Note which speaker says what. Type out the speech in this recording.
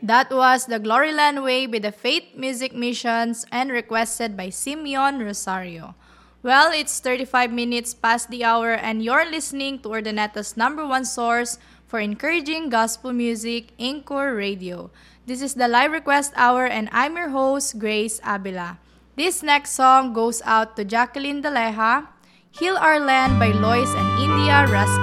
Speaker 1: That was the Gloryland Way with the Faith Music Missions and requested by Simeon Rosario. Well, it's 35 minutes past the hour and you're listening to Ordaneta's number one source for encouraging gospel music, Anchor Radio. This is the live request hour and I'm your host, Grace Abila. This next song goes out to Jacqueline Daleja, Heal Our Land by Lois and India Raskin.